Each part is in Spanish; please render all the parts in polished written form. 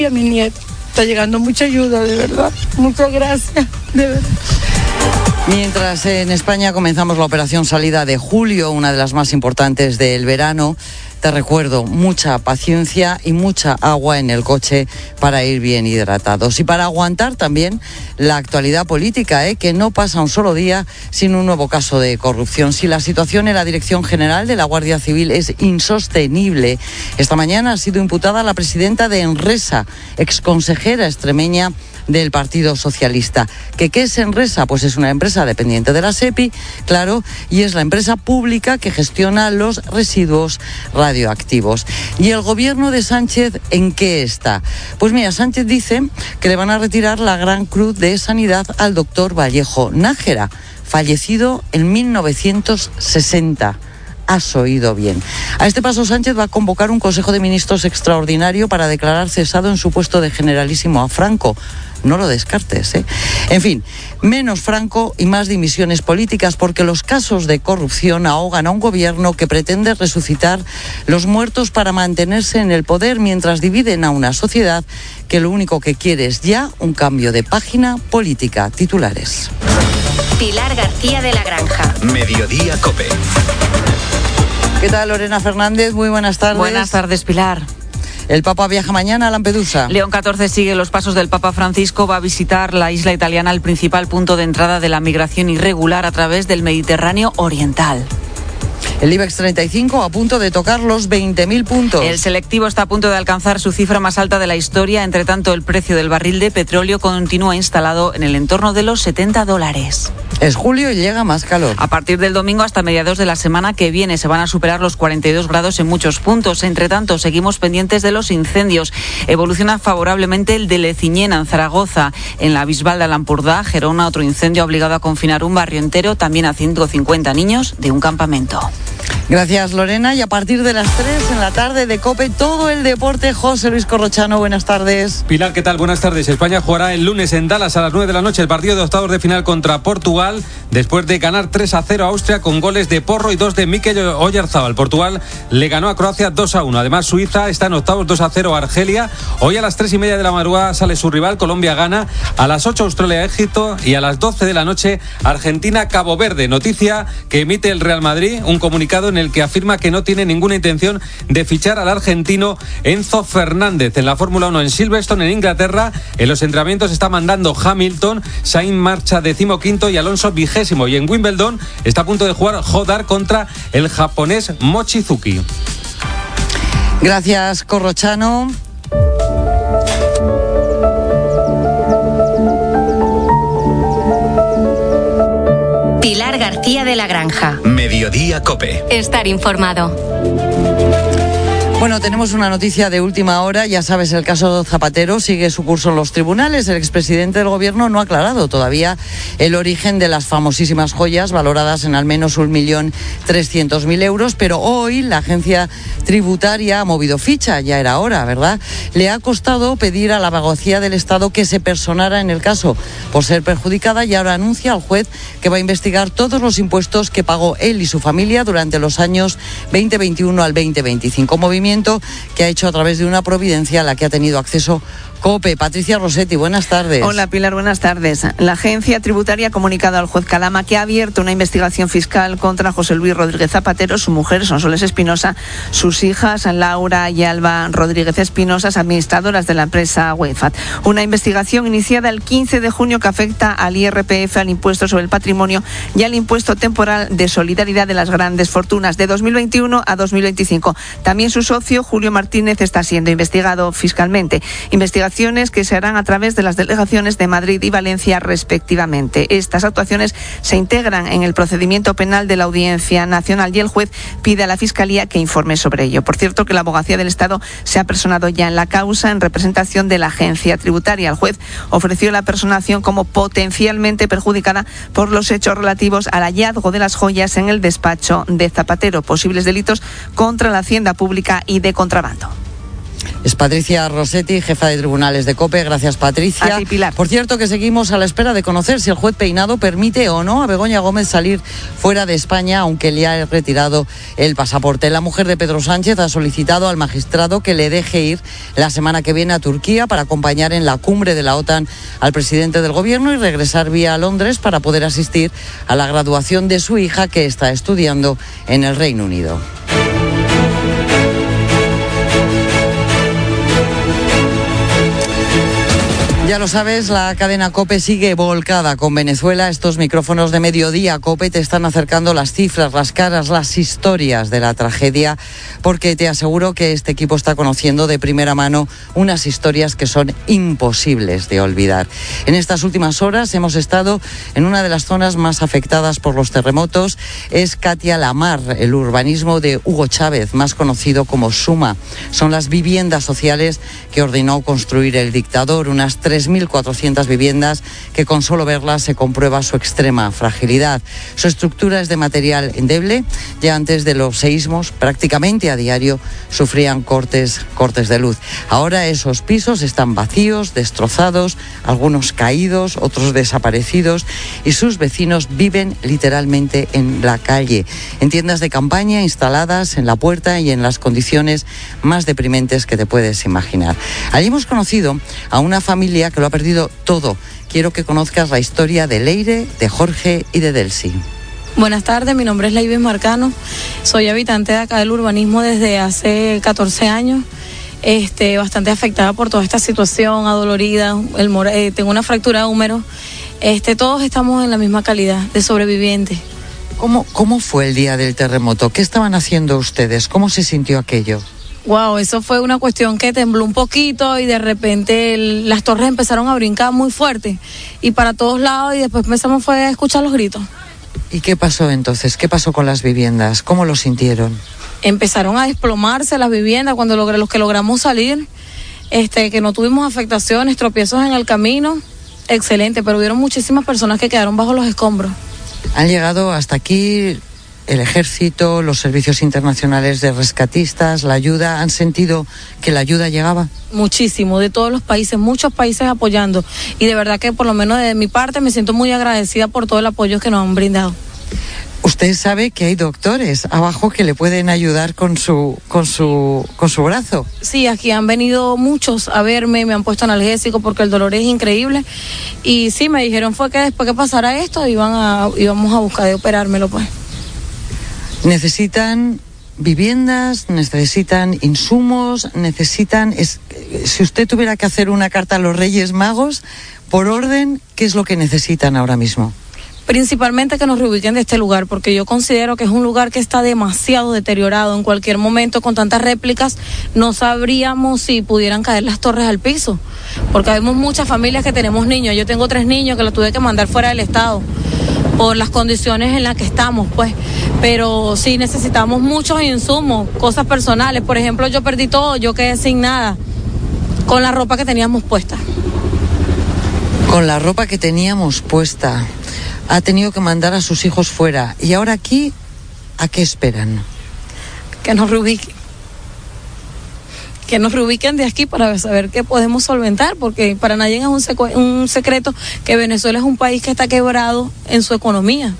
y a mi nieto. Está llegando mucha ayuda, de verdad. Muchas gracias, de verdad. Mientras en España comenzamos la operación salida de julio, una de las más importantes del verano, te recuerdo, mucha paciencia y mucha agua en el coche para ir bien hidratados. Y para aguantar también la actualidad política, que no pasa un solo día sin un nuevo caso de corrupción. Si la situación en la Dirección General de la Guardia Civil es insostenible, esta mañana ha sido imputada la presidenta de Enresa, exconsejera extremeña del Partido Socialista. ¿Qué es Enresa? Pues es una empresa dependiente de la SEPI, claro, y es la empresa pública que gestiona los residuos radioactivos. ¿Y el gobierno de Sánchez en qué está? Pues mira, Sánchez dice que le van a retirar la Gran Cruz de Sanidad al doctor Vallejo Nájera, fallecido en 1960. Has oído bien. A este paso, Sánchez va a convocar un Consejo de Ministros extraordinario para declarar cesado en su puesto de generalísimo a Franco. No lo descartes, En fin, menos Franco y más dimisiones políticas, porque los casos de corrupción ahogan a un gobierno que pretende resucitar los muertos para mantenerse en el poder, mientras dividen a una sociedad que lo único que quiere es ya un cambio de página política. Titulares. Pilar García de la Granja. Mediodía COPE. ¿Qué tal, Lorena Fernández? Muy buenas tardes. Buenas tardes, Pilar. El Papa viaja mañana a Lampedusa. León XIV sigue los pasos del Papa Francisco. Va a visitar la isla italiana, el principal punto de entrada de la migración irregular a través del Mediterráneo oriental. El IBEX 35 a punto de tocar los 20.000 puntos. El selectivo está a punto de alcanzar su cifra más alta de la historia. Entre tanto, el precio del barril de petróleo continúa instalado en el entorno de los $70. Es julio y llega más calor. A partir del domingo hasta mediados de la semana que viene se van a superar los 42 grados en muchos puntos. Entre tanto, seguimos pendientes de los incendios. Evoluciona favorablemente el de Leciñena, en Zaragoza. En la Bisbal de Alampurdá, Gerona, otro incendio ha obligado a confinar un barrio entero, también a 150 niños de un campamento. Gracias, Lorena. Y a partir de las 3 en la tarde de COPE, todo el deporte. José Luis Corrochano, buenas tardes. Pilar, ¿qué tal? Buenas tardes. España jugará el lunes en Dallas a las 9 de la noche el partido de octavos de final contra Portugal, después de ganar 3-0 a Austria con goles de Porro y 2 de Mikel Oyarzabal. Portugal le ganó a Croacia 2-1. Además, Suiza está en octavos 2-0 a Argelia. Hoy a las 3:30 de la madrugada sale su rival, Colombia gana. A las 8 Australia-Egipto y a las 12 de la noche Argentina-Cabo Verde. Noticia que emite el Real Madrid, un comunicado en el que afirma que no tiene ninguna intención de fichar al argentino Enzo Fernández. En la Fórmula 1 en Silverstone, en Inglaterra, en los entrenamientos está mandando Hamilton, Sainz marcha 15º y Alonso 20º. Y en Wimbledon está a punto de jugar Hodar contra el japonés Mochizuki. Gracias, Corrochano. Pilar García de la Granja. Mediodía COPE. Estar informado. Bueno, tenemos una noticia de última hora. Ya sabes, el caso Zapatero sigue su curso en los tribunales. El expresidente del gobierno no ha aclarado todavía el origen de las famosísimas joyas valoradas en al menos 1.300.000 euros, pero hoy la agencia tributaria ha movido ficha, ya era hora, ¿verdad? Le ha costado pedir a la abogacía del Estado que se personara en el caso por ser perjudicada y ahora anuncia al juez que va a investigar todos los impuestos que pagó él y su familia durante los años 2021 al 2025. Movimiento que ha hecho a través de una providencia a la que ha tenido acceso COPE. Patricia Rossetti, buenas tardes. Hola, Pilar, buenas tardes. La agencia tributaria ha comunicado al juez Calama que ha abierto una investigación fiscal contra José Luis Rodríguez Zapatero, su mujer Sonsoles Espinosa, sus hijas Laura y Alba Rodríguez Espinosa, administradoras de la empresa Wefat. Una investigación iniciada el 15 de junio que afecta al IRPF, al impuesto sobre el patrimonio y al impuesto temporal de solidaridad de las grandes fortunas de 2021 a 2025. También su socio, Julio Martínez, está siendo investigado fiscalmente. Investigaciones que se harán a través de las delegaciones de Madrid y Valencia respectivamente. Estas actuaciones se integran en el procedimiento penal de la Audiencia Nacional y el juez pide a la Fiscalía que informe sobre ello. Por cierto, que la Abogacía del Estado se ha personado ya en la causa en representación de la agencia tributaria. El juez ofreció la personación como potencialmente perjudicada por los hechos relativos al hallazgo de las joyas en el despacho de Zapatero, posibles delitos contra la hacienda pública y de contrabando. Es Patricia Rossetti, jefa de tribunales de COPE. Gracias, Patricia. A ti, Pilar. Por cierto, que seguimos a la espera de conocer si el juez Peinado permite o no a Begoña Gómez salir fuera de España, aunque le ha retirado el pasaporte. La mujer de Pedro Sánchez ha solicitado al magistrado que le deje ir la semana que viene a Turquía para acompañar en la cumbre de la OTAN al presidente del gobierno y regresar vía Londres para poder asistir a la graduación de su hija, que está estudiando en el Reino Unido. Ya lo sabes, la cadena COPE sigue volcada con Venezuela. Estos micrófonos de Mediodía COPE te están acercando las cifras, las caras, las historias de la tragedia, porque te aseguro que este equipo está conociendo de primera mano unas historias que son imposibles de olvidar. En estas últimas horas hemos estado en una de las zonas más afectadas por los terremotos. Es Katia Lamar, el urbanismo de Hugo Chávez, más conocido como Suma. Son las viviendas sociales que ordenó construir el dictador, unas 3.400 viviendas que con solo verlas se comprueba su extrema fragilidad. Su estructura es de material endeble. Ya antes de los seísmos, prácticamente a diario, sufrían cortes de luz. Ahora esos pisos están vacíos, destrozados, algunos caídos, otros desaparecidos, y sus vecinos viven literalmente en la calle, en tiendas de campaña instaladas en la puerta y en las condiciones más deprimentes que te puedes imaginar. Allí hemos conocido a una familia que lo ha perdido todo. Quiero que conozcas la historia de Leire, de Jorge y de Delcy. Buenas tardes, mi nombre es Leiber Marcano, soy habitante de acá del urbanismo desde hace 14 años, bastante afectada por toda esta situación, adolorida, tengo una fractura de húmero, todos estamos en la misma calidad de sobrevivientes. ¿Cómo fue el día del terremoto? ¿Qué estaban haciendo ustedes? ¿Cómo se sintió aquello? Wow, eso fue una cuestión que tembló un poquito y de repente las torres empezaron a brincar muy fuerte y para todos lados, y después empezamos a escuchar los gritos. ¿Y qué pasó entonces? ¿Qué pasó con las viviendas? ¿Cómo lo sintieron? Empezaron a desplomarse las viviendas cuando los que logramos salir, que no tuvimos afectaciones, tropiezos en el camino, excelente, pero hubieron muchísimas personas que quedaron bajo los escombros. Han llegado hasta aquí el ejército, los servicios internacionales de rescatistas, la ayuda. ¿Han sentido que la ayuda llegaba? Muchísimo, de todos los países, muchos países apoyando, y de verdad que por lo menos de mi parte me siento muy agradecida por todo el apoyo que nos han brindado. Usted sabe que hay doctores abajo que le pueden ayudar con su brazo. Sí, aquí han venido muchos a verme, me han puesto analgésico porque el dolor es increíble, y sí, me dijeron fue que después que pasara esto íbamos a buscar de operármelo, pues. Necesitan viviendas, necesitan insumos, si usted tuviera que hacer una carta a los Reyes Magos, por orden, ¿qué es lo que necesitan ahora mismo? Principalmente que nos reubiquen de este lugar, porque yo considero que es un lugar que está demasiado deteriorado. En cualquier momento, con tantas réplicas, no sabríamos si pudieran caer las torres al piso, porque vemos muchas familias que tenemos niños. Yo tengo 3 niños que los tuve que mandar fuera del estado por las condiciones en las que estamos, pues. Pero sí necesitamos muchos insumos, cosas personales. Por ejemplo, yo perdí todo, yo quedé sin nada, con la ropa que teníamos puesta. Con la ropa que teníamos puesta. Ha tenido que mandar a sus hijos fuera. ¿Y ahora aquí, a qué esperan? Que nos reubiquen. Que nos reubiquen de aquí para saber qué podemos solventar, porque para nadie es un secreto que Venezuela es un país que está quebrado en su economía.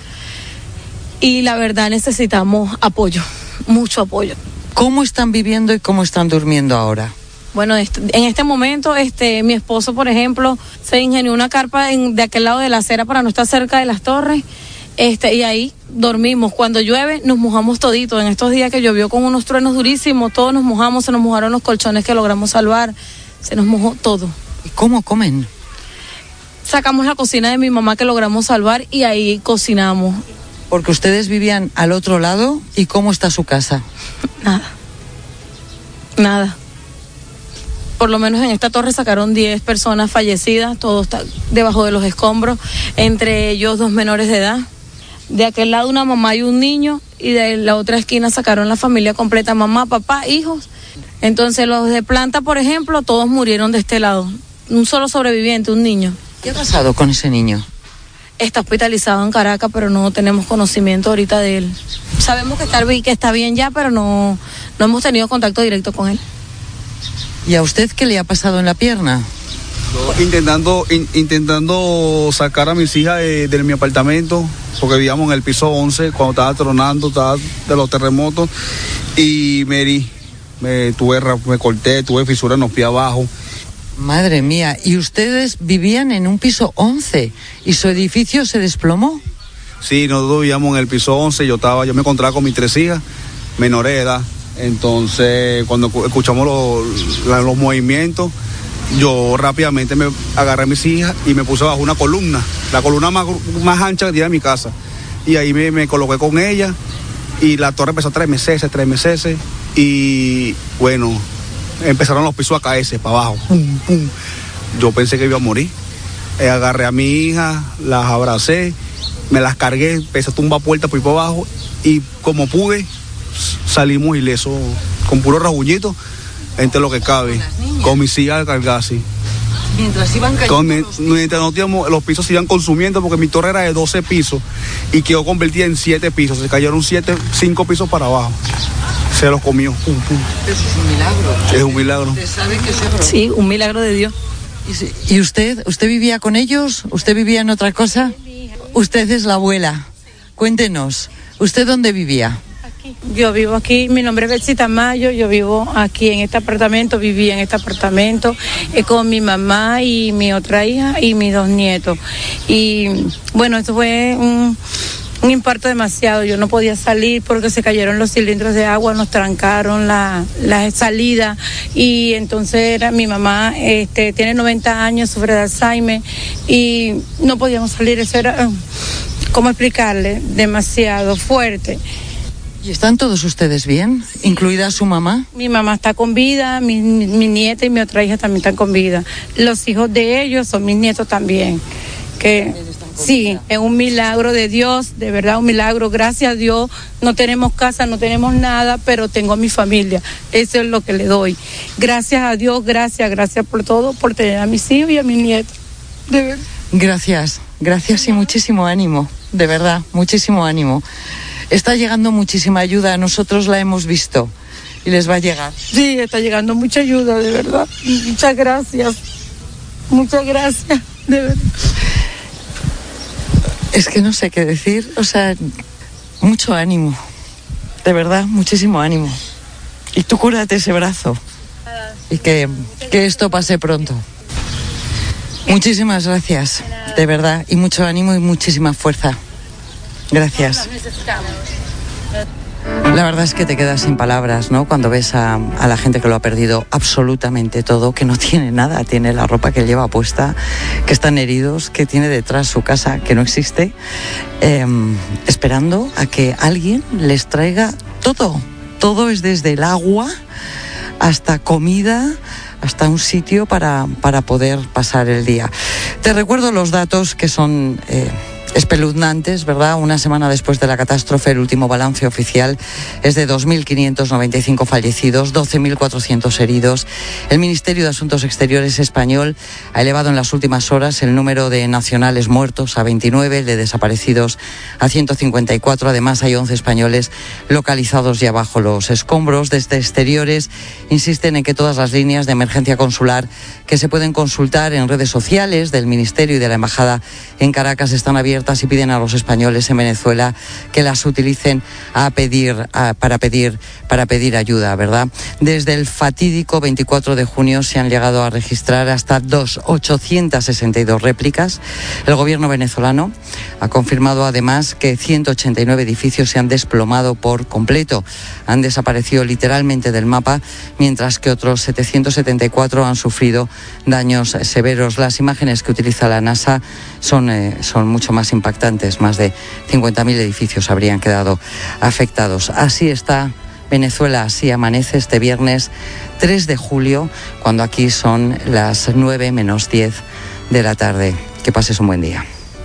Y la verdad necesitamos apoyo, mucho apoyo. ¿Cómo están viviendo y cómo están durmiendo ahora? Bueno, en este momento, mi esposo, por ejemplo, se ingenió una carpa de aquel lado de la acera para no estar cerca de las torres, y ahí dormimos. Cuando llueve, nos mojamos toditos. En estos días que llovió con unos truenos durísimos, todos nos mojamos, se nos mojaron los colchones que logramos salvar, se nos mojó todo. ¿Y cómo comen? Sacamos la cocina de mi mamá que logramos salvar y ahí cocinamos. Porque ustedes vivían al otro lado, ¿y cómo está su casa? Nada. Por lo menos en esta torre sacaron 10 personas fallecidas, todo está debajo de los escombros, entre ellos 2 menores de edad. De aquel lado una mamá y un niño, y de la otra esquina sacaron la familia completa, mamá, papá, hijos. Entonces los de planta, por ejemplo, todos murieron de este lado. Un solo sobreviviente, un niño. ¿Qué ha pasado con ese niño? Está hospitalizado en Caracas, pero no tenemos conocimiento ahorita de él. Sabemos que está bien ya, pero no hemos tenido contacto directo con él. ¿Y a usted qué le ha pasado en la pierna? Intentando sacar a mis hijas de mi apartamento, porque vivíamos en el piso 11 cuando estaba tronando, estaba de los terremotos, y me corté, tuve fisura en los pies abajo. Madre mía, ¿y ustedes vivían en un piso 11 y su edificio se desplomó? Sí, nosotros vivíamos en el piso 11, yo me encontraba con mis 3 hijas, menores de edad. Entonces, cuando escuchamos los movimientos, yo rápidamente me agarré a mis hijas y me puse bajo una columna, la columna más ancha que tiene mi casa. Y ahí me coloqué con ella y la torre empezó a estremecerse y bueno, empezaron los pisos a caerse para abajo. Pum, pum. Yo pensé que iba a morir. Agarré a mi hija, las abracé, me las cargué, empecé a tumbar puertas por ahí para abajo y como pude, salimos ilesos, con puro rasguñito, entre lo que cabe, con mis hijas cargadas así. Mientras iban cayendo mientras los pisos se iban consumiendo, porque mi torre era de 12 pisos y quedó convertida en 7 pisos, se cayeron 5 pisos para abajo. Se los comió. Pum, pum. Eso es un milagro. Es un milagro. ¿Usted sabe que se... Sí, un milagro de Dios. ¿Y usted vivía con ellos? ¿Usted vivía en otra cosa? Usted es la abuela. Cuéntenos, ¿usted dónde vivía? Yo vivo aquí, mi nombre es Betsy Tamayo, yo vivo aquí en este apartamento, viví en este apartamento con mi mamá y mi otra hija y mis 2 nietos. Y bueno, eso fue un impacto demasiado, yo no podía salir porque se cayeron los cilindros de agua, nos trancaron la salida y entonces mi mamá tiene 90 años, sufre de Alzheimer y no podíamos salir, eso era, ¿cómo explicarle? Demasiado fuerte. ¿Y están todos ustedes bien, incluida su mamá? Mi mamá está con vida, mi nieta y mi otra hija también están con vida. Los hijos de ellos son mis nietos también. Sí, es un milagro de Dios, de verdad un milagro. Gracias a Dios, no tenemos casa, no tenemos nada, pero tengo a mi familia. Eso es lo que le doy. Gracias a Dios, gracias por todo, por tener a mis hijos y a mis nietos. De verdad. Gracias y muchísimo ánimo, de verdad, muchísimo ánimo. Está llegando muchísima ayuda, nosotros la hemos visto y les va a llegar. Sí, está llegando mucha ayuda, de verdad. Muchas gracias, de verdad. Es que no sé qué decir, o sea, mucho ánimo, de verdad, muchísimo ánimo. Y tú cúrate ese brazo y que esto pase pronto. Muchísimas gracias, de verdad, y mucho ánimo y muchísima fuerza. Gracias. La verdad es que te quedas sin palabras, ¿no? Cuando ves a la gente que lo ha perdido absolutamente todo, que no tiene nada, tiene la ropa que lleva puesta, que están heridos, que tiene detrás su casa que no existe, esperando a que alguien les traiga todo. Todo es desde el agua hasta comida, hasta un sitio para poder pasar el día. Te recuerdo los datos que son espeluznantes, ¿verdad? Una semana después de la catástrofe, el último balance oficial es de 2.595 fallecidos, 12.400 heridos. El Ministerio de Asuntos Exteriores español ha elevado en las últimas horas el número de nacionales muertos a 29, el de desaparecidos a 154. Además, hay 11 españoles localizados ya bajo los escombros. Desde Exteriores insisten en que todas las líneas de emergencia consular que se pueden consultar en redes sociales del Ministerio y de la Embajada en Caracas están abiertas y piden a los españoles en Venezuela que las utilicen para pedir ayuda, ¿verdad? Desde el fatídico 24 de junio se han llegado a registrar hasta 862 réplicas. El gobierno venezolano ha confirmado además que 189 edificios se han desplomado por completo, han desaparecido literalmente del mapa, mientras que otros 774 han sufrido daños severos. Las imágenes que utiliza la NASA son mucho más impactantes. Más de 50.000 edificios habrían quedado afectados. Así está Venezuela, así amanece este viernes 3 de julio, cuando aquí son las 9 menos 10 de la tarde. Que pases un buen día.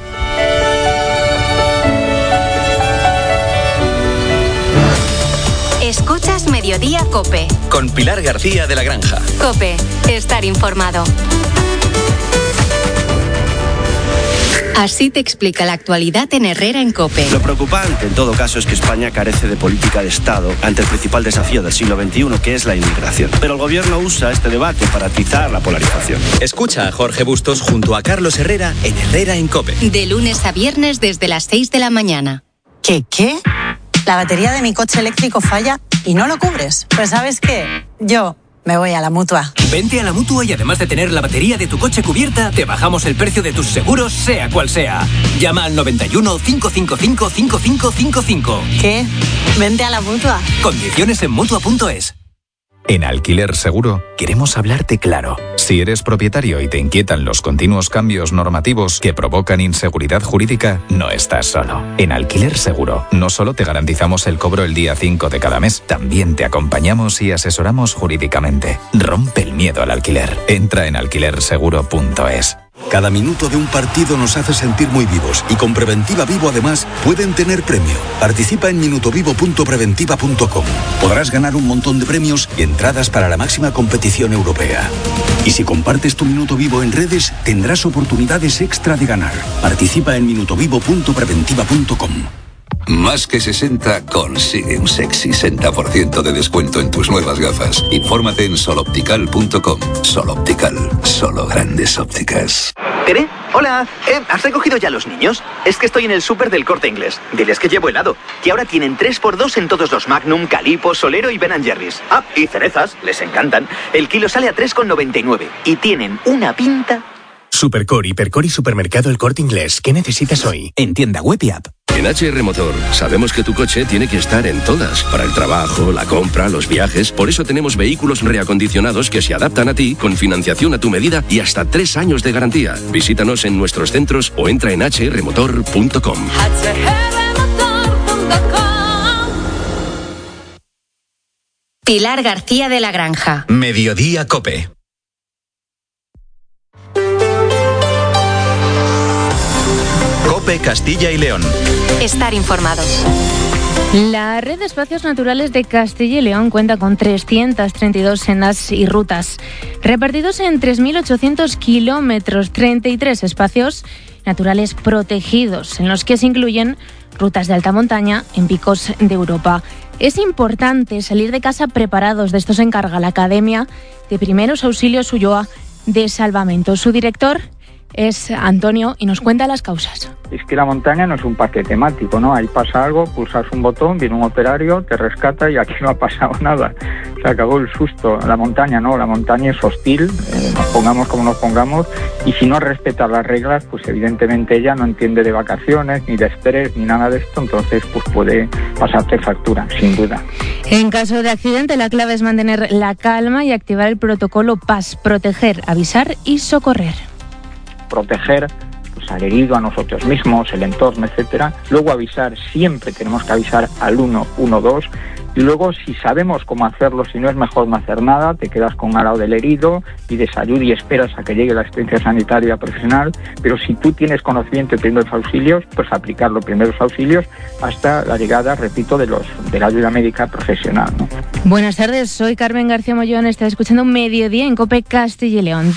Escuchas Mediodía COPE. Con Pilar García de la Granja. COPE, estar informado. Así te explica la actualidad en Herrera en COPE. Lo preocupante, en todo caso, es que España carece de política de Estado ante el principal desafío del siglo XXI, que es la inmigración. Pero el gobierno usa este debate para atizar la polarización. Escucha a Jorge Bustos junto a Carlos Herrera en Herrera en COPE. De lunes a viernes desde las 6 de la mañana. ¿Qué? La batería de mi coche eléctrico falla y no lo cubres. Pues ¿sabes qué? Yo me voy a la Mutua. Vente a la Mutua y además de tener la batería de tu coche cubierta, te bajamos el precio de tus seguros, sea cual sea. Llama al 91 555 5555. ¿Qué? Vente a la Mutua. Condiciones en Mutua.es. En Alquiler Seguro queremos hablarte claro. Si eres propietario y te inquietan los continuos cambios normativos que provocan inseguridad jurídica, no estás solo. En Alquiler Seguro no solo te garantizamos el cobro el día 5 de cada mes, también te acompañamos y asesoramos jurídicamente. Rompe el miedo al alquiler. Entra en alquilerseguro.es. Cada minuto de un partido nos hace sentir muy vivos y con Preventiva Vivo además pueden tener premio. Participa en minutovivo.preventiva.com. Podrás ganar un montón de premios y entradas para la máxima competición europea. Y si compartes tu Minuto Vivo en redes, tendrás oportunidades extra de ganar. Participa en minutovivo.preventiva.com. Más que 60 consigue un sexy 60% de descuento en tus nuevas gafas. Infórmate en soloptical.com. Soloptical, solo grandes ópticas. ¿Tere? Hola, ¿has recogido ya a los niños? Es que estoy en el súper del Corte Inglés. Diles que llevo helado. Y ahora tienen 3x2 en todos los Magnum, Calippo, Solero y Ben & Jerry's. Ah, y cerezas, les encantan. El kilo sale a 3,99 y tienen una pinta... Supercore, Hipercore y Supermercado El Corte Inglés. ¿Qué necesitas hoy? En tienda web y app. En HR Motor sabemos que tu coche tiene que estar en todas, para el trabajo, la compra, los viajes. Por eso tenemos vehículos reacondicionados que se adaptan a ti, con financiación a tu medida y hasta 3 años de garantía. Visítanos en nuestros centros o entra en hrmotor.com. Pilar García de la Granja. Mediodía COPE. COPE Castilla y León. Estar informados. La Red de Espacios Naturales de Castilla y León cuenta con 332 sendas y rutas, repartidos en 3.800 kilómetros, 33 espacios naturales protegidos, en los que se incluyen rutas de alta montaña en picos de Europa. Es importante salir de casa preparados, de esto se encarga la Academia de Primeros Auxilios Ulloa de Salvamento. Su director es Antonio y nos cuenta las causas. Es que la montaña no es un parque temático, ¿no? Ahí pasa algo, pulsas un botón, viene un operario, te rescata y aquí no ha pasado nada. Se acabó el susto. La montaña no, la montaña es hostil, nos pongamos como nos pongamos, y si no respetas las reglas, pues evidentemente ella no entiende de vacaciones, ni de estrés, ni nada de esto, entonces pues puede pasarte factura, sin duda. En caso de accidente, la clave es mantener la calma y activar el protocolo PAS, proteger, avisar y socorrer. Proteger pues, al herido, a nosotros mismos, el entorno, etcétera. Luego avisar, siempre tenemos que avisar al 112. Y luego, si sabemos cómo hacerlo, si no es mejor no hacer nada, te quedas con al lado del herido, pides ayuda y esperas a que llegue la asistencia sanitaria profesional. Pero si tú tienes conocimiento de primeros auxilios, pues aplicar los primeros auxilios hasta la llegada, repito, de la ayuda médica profesional, ¿no? Buenas tardes, soy Carmen García Mollón, está escuchando Mediodía en COPE Castilla y León.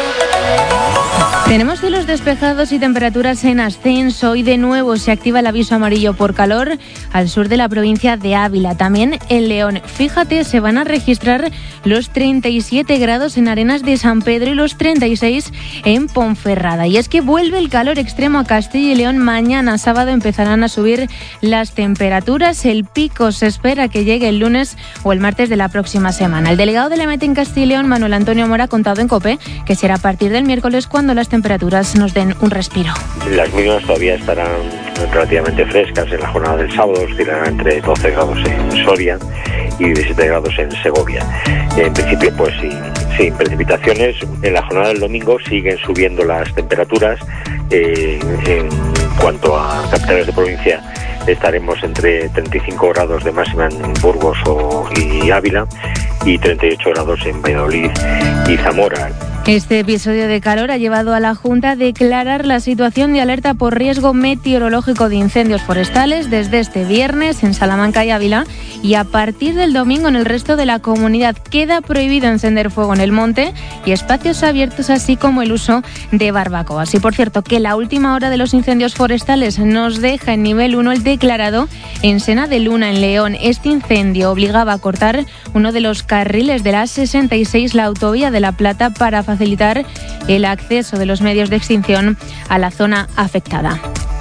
Tenemos cielos despejados y temperaturas en ascenso. Hoy de nuevo se activa el aviso amarillo por calor al sur de la provincia de Ávila, también en León. Fíjate, se van a registrar los 37 grados en Arenas de San Pedro y los 36 en Ponferrada. Y es que vuelve el calor extremo a Castilla y León. Mañana sábado empezarán a subir las temperaturas. El pico se espera que llegue el lunes o el martes de la próxima semana. El delegado de la EMET en Castilla y León, Manuel Antonio Mora, ha contado en COPE que será a partir del miércoles cuando las temperaturas nos den un respiro. Las mínimas todavía estarán relativamente frescas en la jornada del sábado, oscilarán entre 12 grados en Soria y 17 grados en Segovia. En principio, pues sin precipitaciones. En la jornada del domingo siguen subiendo las temperaturas. En cuanto a capitales de provincia, estaremos entre 35 grados de máxima en Burgos y Ávila y 38 grados en Valladolid y Zamora. Este episodio de calor ha llevado a la Junta a declarar la situación de alerta por riesgo meteorológico de incendios forestales desde este viernes en Salamanca y Ávila, y a partir del domingo en el resto de la comunidad. Queda prohibido encender fuego en el monte y espacios abiertos, así como el uso de barbacoas. Y por cierto, que la última hora de los incendios forestales nos deja en nivel 1 el declarado en Sena de Luna, en León. Este incendio obligaba a cortar uno de los carriles de la A66, la autovía de La Plata, para facilitar el acceso de los medios de extinción a la zona afectada.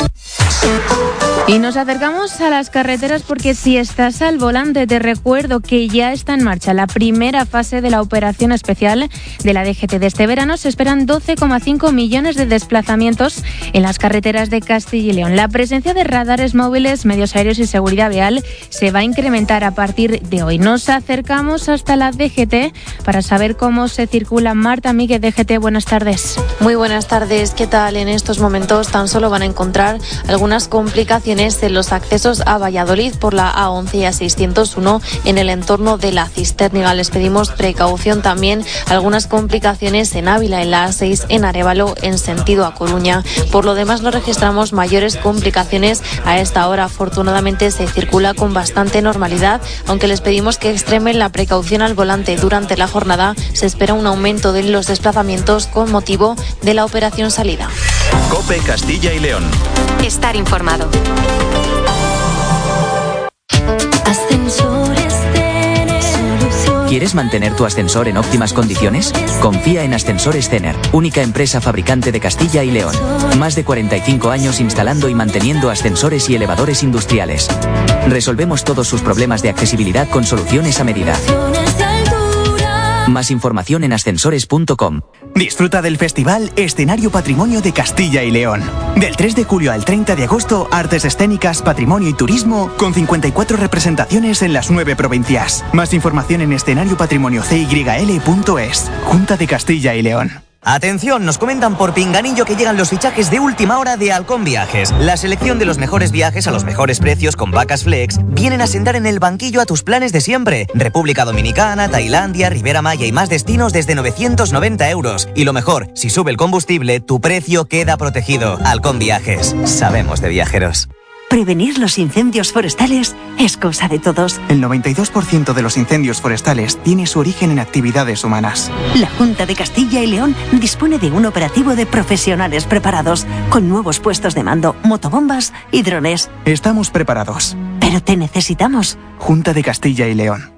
Y nos acercamos a las carreteras porque si estás al volante te recuerdo que ya está en marcha la primera fase de la operación especial de la DGT. De este verano se esperan 12,5 millones de desplazamientos en las carreteras de Castilla y León. La presencia de radares móviles, medios aéreos y seguridad vial se va a incrementar a partir de hoy. Nos acercamos hasta la DGT para saber cómo se circula. Marta Míguez, DGT, buenas tardes. Muy buenas tardes. ¿Qué tal? En estos momentos tan solo van a encontrar algunas complicaciones en los accesos a Valladolid por la A11 y A601 en el entorno de la Cisterniga. Les pedimos precaución también, algunas complicaciones en Ávila, en la A6 en Arévalo en sentido a Coruña. Por lo demás no registramos mayores complicaciones a esta hora. Afortunadamente se circula con bastante normalidad, aunque les pedimos que extremen la precaución al volante. Durante la jornada se espera un aumento de los desplazamientos con motivo de la operación salida. COPE Castilla y León. Estar informado. ¿Quieres mantener tu ascensor en óptimas condiciones? Confía en Ascensores Cener, única empresa fabricante de Castilla y León. Más de 45 años instalando y manteniendo ascensores y elevadores industriales. Resolvemos todos sus problemas de accesibilidad con soluciones a medida. Más información en ascensores.com. Disfruta del festival Escenario Patrimonio de Castilla y León. Del 3 de julio al 30 de agosto, artes escénicas, patrimonio y turismo, con 54 representaciones en las 9 provincias. Más información en escenariopatrimoniocyl.es. Junta de Castilla y León. Atención, nos comentan por Pinganillo que llegan los fichajes de última hora de Halcón Viajes. La selección de los mejores viajes a los mejores precios con vacas flex vienen a sentar en el banquillo a tus planes de siempre. República Dominicana, Tailandia, Riviera Maya y más destinos desde 990 euros. Y lo mejor, si sube el combustible, tu precio queda protegido. Halcón Viajes, sabemos de viajeros. Prevenir los incendios forestales es cosa de todos. El 92% de los incendios forestales tiene su origen en actividades humanas. La Junta de Castilla y León dispone de un operativo de profesionales preparados, con nuevos puestos de mando, motobombas y drones. Estamos preparados. Pero te necesitamos. Junta de Castilla y León.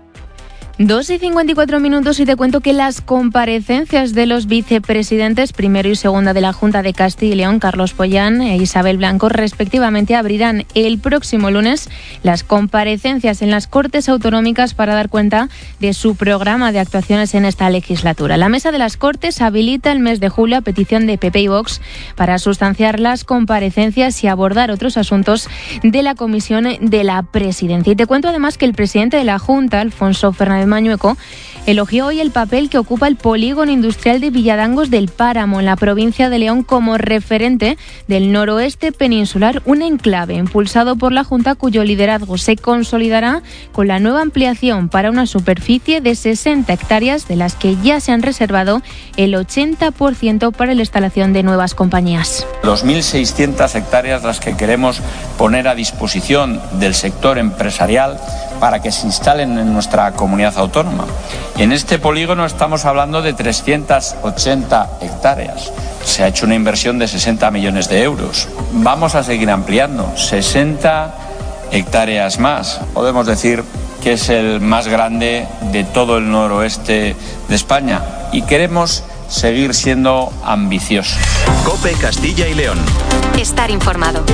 2:54 y te cuento que las comparecencias de los vicepresidentes primero y segunda de la Junta de Castilla y León, Carlos Pollán e Isabel Blanco, respectivamente, abrirán el próximo lunes las comparecencias en las Cortes Autonómicas para dar cuenta de su programa de actuaciones en esta legislatura. La Mesa de las Cortes habilita el mes de julio a petición de PP y Vox para sustanciar las comparecencias y abordar otros asuntos de la Comisión de la Presidencia. Y te cuento además que el presidente de la Junta, Alfonso Fernández Mañueco, elogió hoy el papel que ocupa el polígono industrial de Villadangos del Páramo en la provincia de León como referente del noroeste peninsular, un enclave impulsado por la Junta cuyo liderazgo se consolidará con la nueva ampliación para una superficie de 60 hectáreas, de las que ya se han reservado el 80% para la instalación de nuevas compañías. 2.600 hectáreas las que queremos poner a disposición del sector empresarial para que se instalen en nuestra comunidad autónoma. En este polígono estamos hablando de 380 hectáreas. Se ha hecho una inversión de 60 millones de euros. Vamos a seguir ampliando 60 hectáreas más. Podemos decir que es el más grande de todo el noroeste de España y queremos seguir siendo ambiciosos. COPE Castilla y León. Estar informado.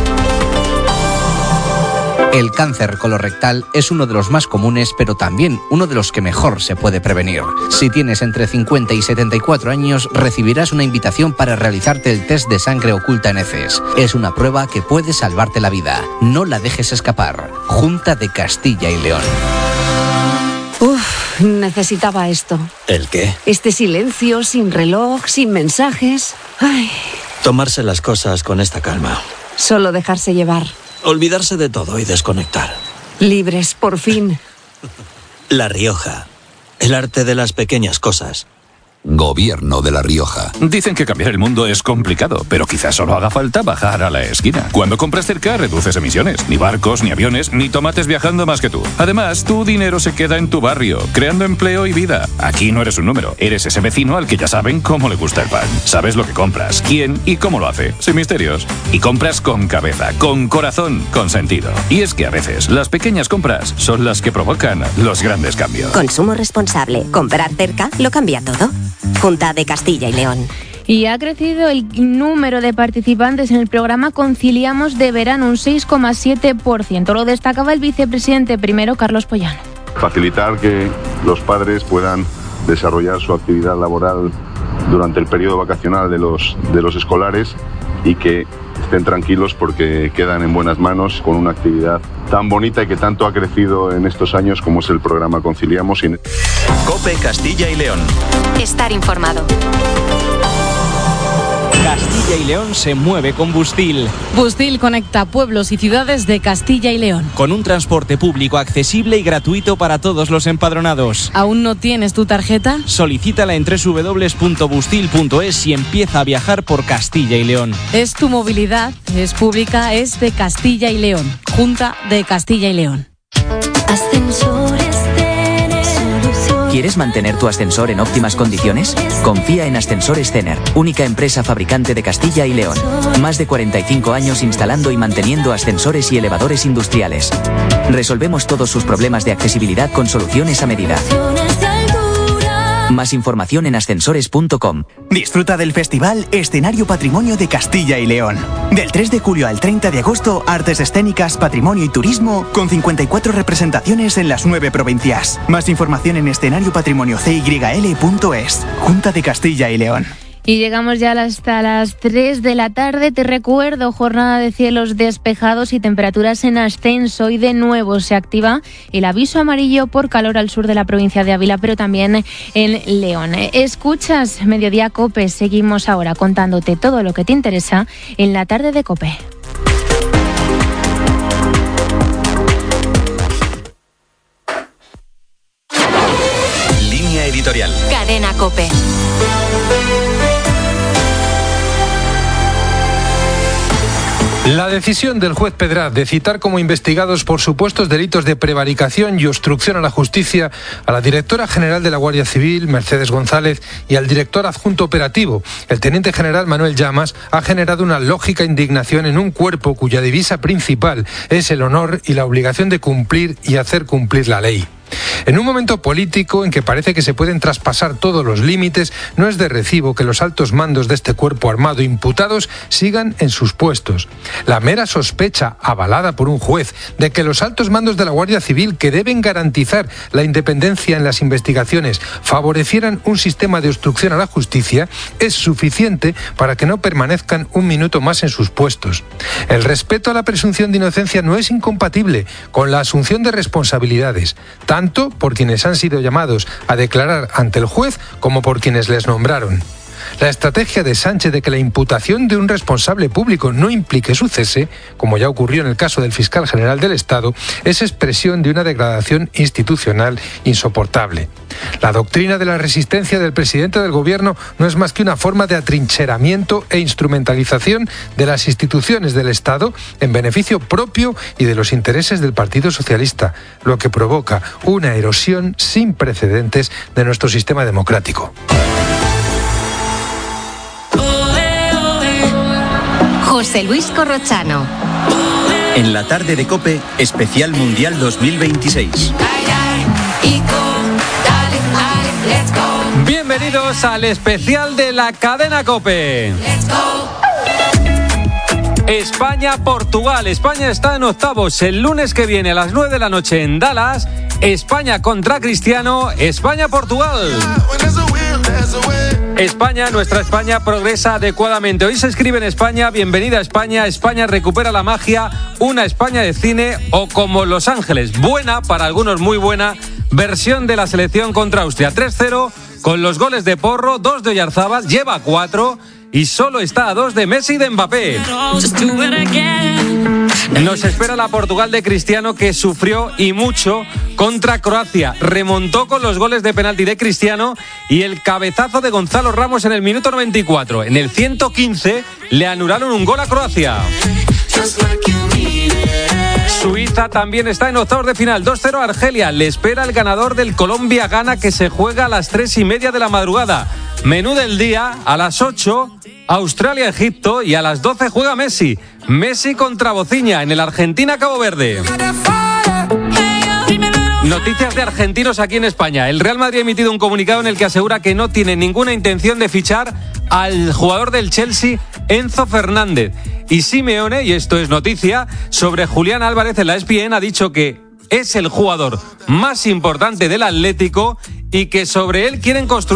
El cáncer colorectal es uno de los más comunes, pero también uno de los que mejor se puede prevenir. Si tienes entre 50 y 74 años, recibirás una invitación para realizarte el test de sangre oculta en heces. Es una prueba que puede salvarte la vida. No la dejes escapar. Junta de Castilla y León. Uf, necesitaba esto. ¿El qué? Este silencio, sin reloj, sin mensajes. Ay. Tomarse las cosas con esta calma. Solo dejarse llevar. Olvidarse de todo y desconectar. Libres, por fin. La Rioja. El arte de las pequeñas cosas. Gobierno de La Rioja. Dicen que cambiar el mundo es complicado, pero quizás solo haga falta bajar a la esquina. Cuando compras cerca, reduces emisiones. Ni barcos, ni aviones, ni tomates viajando más que tú. Además, tu dinero se queda en tu barrio, creando empleo y vida. Aquí no eres un número, eres ese vecino al que ya saben cómo le gusta el pan. Sabes lo que compras, quién y cómo lo hace, sin misterios. Y compras con cabeza, con corazón, con sentido. Y es que a veces las pequeñas compras son las que provocan los grandes cambios. Consumo responsable. Comprar cerca lo cambia todo. Junta de Castilla y León. Y ha crecido el número de participantes en el programa Conciliamos de verano, un 6,7%. Lo destacaba el vicepresidente primero, Carlos Pollano. Facilitar que los padres puedan desarrollar su actividad laboral durante el periodo vacacional de los escolares y que estén tranquilos porque quedan en buenas manos con una actividad tan bonita y que tanto ha crecido en estos años como es el programa Conciliamos. COPE Castilla y León. Estar informado. Castilla y León se mueve con Bustil. Bustil conecta pueblos y ciudades de Castilla y León. Con un transporte público accesible y gratuito para todos los empadronados. ¿Aún no tienes tu tarjeta? Solicítala en www.bustil.es y empieza a viajar por Castilla y León. Es tu movilidad, es pública, es de Castilla y León. Junta de Castilla y León. ¿Quieres mantener tu ascensor en óptimas condiciones? Confía en Ascensores Zener, única empresa fabricante de Castilla y León. Más de 45 años instalando y manteniendo ascensores y elevadores industriales. Resolvemos todos sus problemas de accesibilidad con soluciones a medida. Más información en ascensores.com. Disfruta del festival Escenario Patrimonio de Castilla y León. Del 3 de julio al 30 de agosto, artes escénicas, patrimonio y turismo, con 54 representaciones en las 9 provincias. Más información en escenariopatrimoniocYL.es. Junta de Castilla y León. Y llegamos ya hasta las 3 de la tarde. Te recuerdo, jornada de cielos despejados y temperaturas en ascenso. Y de nuevo se activa el aviso amarillo por calor al sur de la provincia de Ávila, pero también en León. Escuchas Mediodía COPE. Seguimos ahora contándote todo lo que te interesa en la tarde de COPE. Línea editorial. Cadena COPE. La decisión del juez Pedraz de citar como investigados por supuestos delitos de prevaricación y obstrucción a la justicia a la directora general de la Guardia Civil, Mercedes González, y al director adjunto operativo, el teniente general Manuel Llamas, ha generado una lógica indignación en un cuerpo cuya divisa principal es el honor y la obligación de cumplir y hacer cumplir la ley. En un momento político en que parece que se pueden traspasar todos los límites, no es de recibo que los altos mandos de este cuerpo armado imputados sigan en sus puestos. La mera sospecha, avalada por un juez, de que los altos mandos de la Guardia Civil, que deben garantizar la independencia en las investigaciones, favorecieran un sistema de obstrucción a la justicia, es suficiente para que no permanezcan un minuto más en sus puestos. El respeto a la presunción de inocencia no es incompatible con la asunción de responsabilidades, tanto por quienes han sido llamados a declarar ante el juez como por quienes les nombraron. La estrategia de Sánchez de que la imputación de un responsable público no implique su cese, como ya ocurrió en el caso del fiscal general del Estado, es expresión de una degradación institucional insoportable. La doctrina de la resistencia del presidente del Gobierno no es más que una forma de atrincheramiento e instrumentalización de las instituciones del Estado en beneficio propio y de los intereses del Partido Socialista, lo que provoca una erosión sin precedentes de nuestro sistema democrático. José Luis Corrochano. En la tarde de COPE, especial Mundial 2026. Bienvenidos al especial de la cadena COPE. España-Portugal. España está en octavos. El lunes que viene a las 9 de la noche en Dallas. España contra Cristiano. España-Portugal. España, nuestra España, progresa adecuadamente. Hoy se escribe en España, bienvenida a España, España recupera la magia, una España de cine o como Los Ángeles, buena, para algunos muy buena, versión de la selección contra Austria. 3-0 con los goles de Porro, 2 de Oyarzábal, lleva 4 y solo está a 2 de Messi y de Mbappé. Nos espera la Portugal de Cristiano, que sufrió y mucho contra Croacia. Remontó con los goles de penalti de Cristiano y el cabezazo de Gonzalo Ramos en el minuto 94. En el 115 le anularon un gol a Croacia. Suiza también está en octavos de final. 2-0 a Argelia. Le espera el ganador del Colombia-Ghana, que se juega a las 3:30 de la madrugada. Menú del día: a las 8, Australia-Egipto, y a las 12 juega Messi. Messi contra Bociña en el Argentina-Cabo Verde. Noticias de argentinos aquí en España. El Real Madrid ha emitido un comunicado en el que asegura que no tiene ninguna intención de fichar al jugador del Chelsea, Enzo Fernández. Y Simeone, y esto es noticia, sobre Julián Álvarez en la ESPN, ha dicho que es el jugador más importante del Atlético y que sobre él quieren construir